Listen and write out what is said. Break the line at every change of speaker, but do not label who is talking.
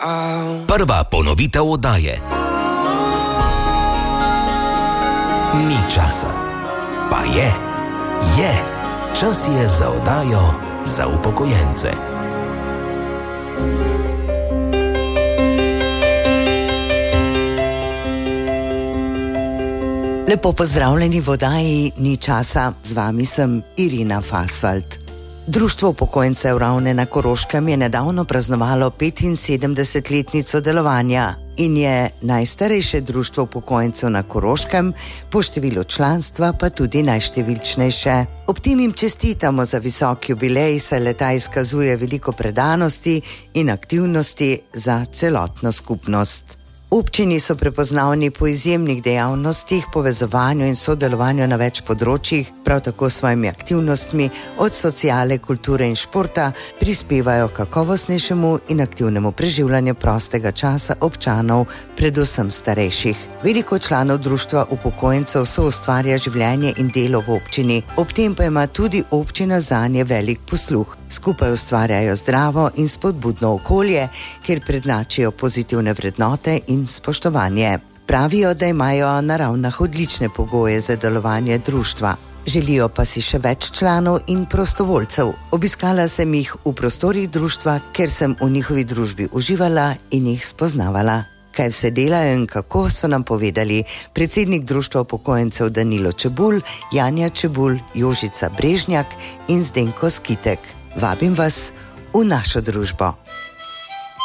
Prva ponovitev oddaje. Ni časa. Pa je. Čas je za oddajo za upokojence.
Lepo pozdravljeni v oddaji Ni časa. Z vami sem Irina Fasvald. Društvo upokojencev Ravne na Koroškem je nedavno praznovalo 75-letnico delovanja in je najstarejše društvo upokojencev na Koroškem, po številu članstva pa tudi najštevilčnejše. Ob tem jim čestitamo za visok jubilej, saj le-ta izkazuje veliko predanosti in aktivnosti za celotno skupnost. Občini so prepoznavni po izjemnih dejavnostih, povezovanju in sodelovanju na več področjih, prav tako s svojimi aktivnostmi od sociale, kulture in športa prispevajo kakovostnejšemu in aktivnemu preživljanju prostega časa občanov, predvsem starejših. Veliko članov društva upokojencev soustvarja življenje in delo v občini, ob tem pa ima tudi občina zanje velik posluh. Skupaj ustvarjajo zdravo in spodbudno okolje, kjer prednačijo pozitivne vrednote in spoštovanje. Pravijo, da imajo na Ravnah odlične pogoje za delovanje društva. Želijo pa si še več članov in prostovoljcev. Obiskala sem jih v prostorih društva, ker sem v njihovi družbi uživala in jih spoznavala. Kaj vse delajo in kako, so nam povedali predsednik društva upokojencev Danilo Čebulj, Janja Čebulj, Jožica Brežnjak in Zdenko Skitek. Vabim vas v našo družbo.